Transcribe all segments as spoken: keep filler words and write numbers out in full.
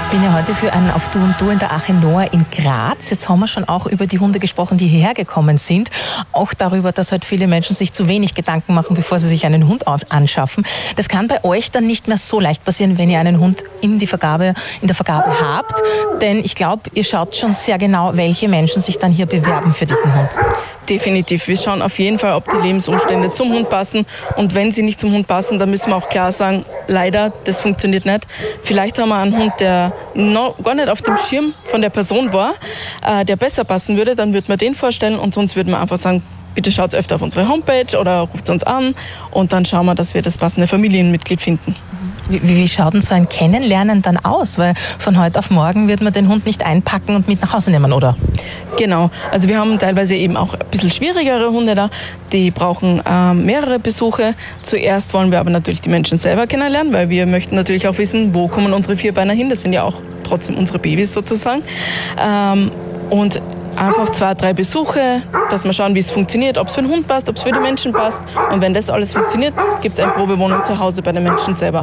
Ich bin ja heute für ein Auf Du und Du in der Arche Noah in Graz. Jetzt haben wir schon auch über die Hunde gesprochen, die hierher gekommen sind. Auch darüber, dass halt viele Menschen sich zu wenig Gedanken machen, bevor sie sich einen Hund anschaffen. Das kann bei euch dann nicht mehr so leicht passieren, wenn ihr einen Hund in, die Vergabe, in der Vergabe habt. Denn ich glaube, ihr schaut schon sehr genau, welche Menschen sich dann hier bewerben für diesen Hund. Definitiv. Wir schauen auf jeden Fall, ob die Lebensumstände zum Hund passen. Und wenn sie nicht zum Hund passen, dann müssen wir auch klar sagen, leider, das funktioniert nicht. Vielleicht haben wir einen Hund, der noch gar nicht auf dem Schirm von der Person war, äh, der besser passen würde, dann würden wir den vorstellen und sonst würden wir einfach sagen, bitte schaut öfter auf unsere Homepage oder ruft uns an und dann schauen wir, dass wir das passende Familienmitglied finden. Wie, wie schaut denn so ein Kennenlernen dann aus? Weil von heute auf morgen wird man den Hund nicht einpacken und mit nach Hause nehmen, oder? Genau, also wir haben teilweise eben auch ein bisschen schwierigere Hunde da, die brauchen äh, mehrere Besuche. Zuerst wollen wir aber natürlich die Menschen selber kennenlernen, weil wir möchten natürlich auch wissen, wo kommen unsere Vierbeiner hin, das sind ja auch trotzdem unsere Babys sozusagen. Ähm, und einfach zwei, drei Besuche, dass wir schauen, wie es funktioniert, ob es für den Hund passt, ob es für die Menschen passt. Und wenn das alles funktioniert, gibt es eine Probewohnung zu Hause bei den Menschen selber.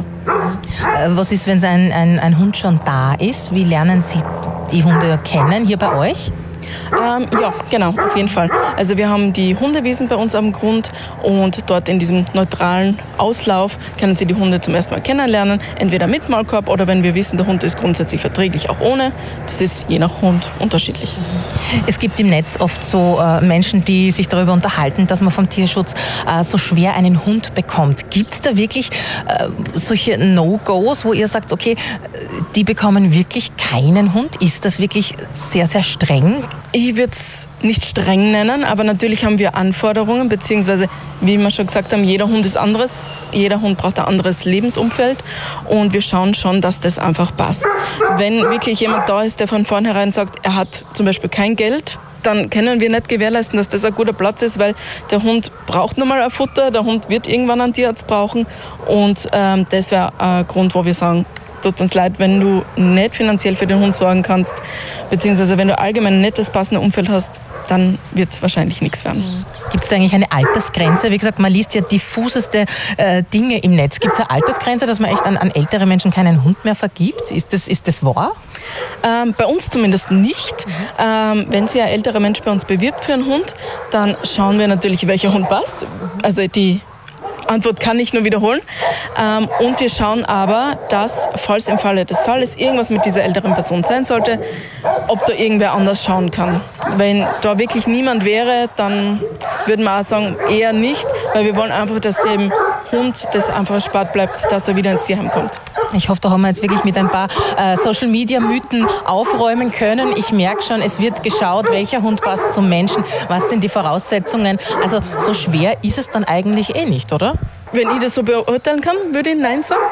Was ist, wenn ein, ein, ein Hund schon da ist? Wie lernen Sie die Hunde kennen hier bei euch? Ähm, ja, genau, auf jeden Fall. Also wir haben die Hundewiesen bei uns am Grund und dort in diesem neutralen Auslauf können Sie die Hunde zum ersten Mal kennenlernen, entweder mit Maulkorb oder wenn wir wissen, der Hund ist grundsätzlich verträglich, auch ohne. Das ist je nach Hund unterschiedlich. Es gibt im Netz oft so äh, Menschen, die sich darüber unterhalten, dass man vom Tierschutz äh, so schwer einen Hund bekommt. Gibt es da wirklich äh, solche No-Gos, wo ihr sagt, okay, die bekommen wirklich keinen Hund? Ist das wirklich sehr, sehr streng? Ich würde es nicht streng nennen, aber natürlich haben wir Anforderungen, beziehungsweise, wie wir schon gesagt haben, jeder Hund ist anderes, jeder Hund braucht ein anderes Lebensumfeld und wir schauen schon, dass das einfach passt. Wenn wirklich jemand da ist, der von vornherein sagt, er hat zum Beispiel kein Geld, dann können wir nicht gewährleisten, dass das ein guter Platz ist, weil der Hund braucht nun mal ein Futter, der Hund wird irgendwann einen Tierarzt brauchen und ähm, das wäre ein Grund, wo wir sagen, tut uns leid, wenn du nicht finanziell für den Hund sorgen kannst, beziehungsweise wenn du allgemein nicht das passende Umfeld hast, dann wird es wahrscheinlich nichts werden. Gibt es da eigentlich eine Altersgrenze? Wie gesagt, man liest ja diffuseste äh, Dinge im Netz. Gibt es eine Altersgrenze, dass man echt an, an ältere Menschen keinen Hund mehr vergibt? Ist das, ist das wahr? Ähm, bei uns zumindest nicht. Mhm. Ähm, wenn sich ein älterer Mensch bei uns bewirbt für einen Hund, dann schauen wir natürlich, welcher Hund passt. Also die Antwort kann ich nur wiederholen. Ähm, und wir schauen aber, dass, falls im Falle des Falles irgendwas mit dieser älteren Person sein sollte, ob da irgendwer anders schauen kann. Wenn da wirklich niemand wäre, dann würden wir auch sagen, eher nicht, weil wir wollen einfach, dass dem Hund das einfach erspart bleibt, dass er wieder ins Tierheim kommt. Ich hoffe, da haben wir jetzt wirklich mit ein paar äh, Social-Media-Mythen aufräumen können. Ich merke schon, es wird geschaut, welcher Hund passt zum Menschen, was sind die Voraussetzungen. Also so schwer ist es dann eigentlich eh nicht, oder? Wenn ich das so beurteilen kann, würde ich Nein sagen.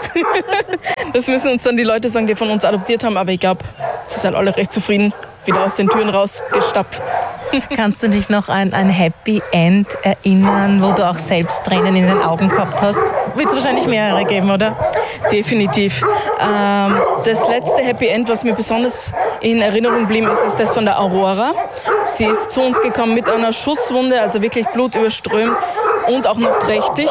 Das müssen uns dann die Leute sagen, die von uns adoptiert haben. Aber ich glaube, sie sind alle recht zufrieden, wieder aus den Türen rausgestapft. Kannst du dich noch an ein Happy End erinnern, wo du auch selbst Tränen in den Augen gehabt hast? Wird es wahrscheinlich mehrere geben, oder? Definitiv. Ähm, das letzte Happy End, was mir besonders in Erinnerung blieb, ist, ist das von der Aurora. Sie ist zu uns gekommen mit einer Schusswunde, also wirklich blutüberströmt und auch noch trächtig.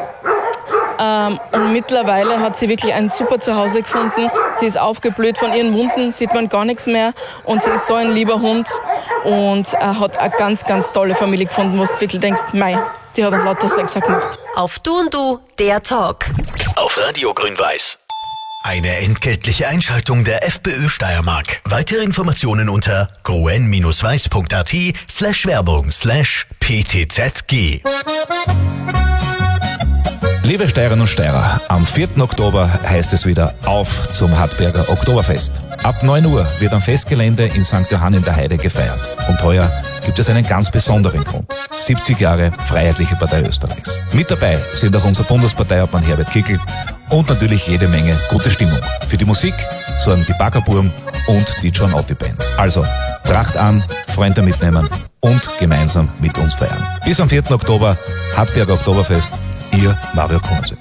Ähm, und mittlerweile hat sie wirklich ein super Zuhause gefunden. Sie ist aufgeblüht, von ihren Wunden sieht man gar nichts mehr. Und sie ist so ein lieber Hund und äh, hat eine ganz, ganz tolle Familie gefunden, wo du wirklich denkst, mei, die hat einen lauter Sechser gemacht. Auf Du und Du, der Talk. Auf Radio Grün-Weiß. Eine entgeltliche Einschaltung der FPÖ Steiermark. Weitere Informationen unter gruen-weiß.at slash Werbung slash ptzg. Liebe Steirerinnen und Steirer, am vierten Oktober heißt es wieder auf zum Hartberger Oktoberfest. Ab neun Uhr wird am Festgelände in Sankt Johann in der Heide gefeiert. Und heuer gibt es einen ganz besonderen Grund. siebzig Jahre Freiheitliche Partei Österreichs. Mit dabei sind auch unser Bundesparteiobmann Herbert Kickl und natürlich jede Menge gute Stimmung. Für die Musik sorgen die Baggerburm und die John Otti Band. Also, Tracht an, Freunde mitnehmen und gemeinsam mit uns feiern. Bis am vierten Oktober, Hartberger Oktoberfest. Ihr Mario Konasek.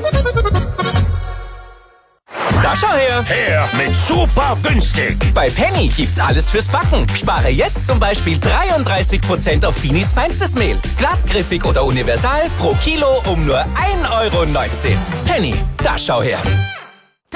Da schau her! Her mit super günstig. Bei Penny gibt's alles fürs Backen. Spare jetzt zum Beispiel dreiunddreißig Prozent auf Finis feinstes Mehl. Glattgriffig oder universal pro Kilo um nur ein Euro neunzehn. Penny, da schau her!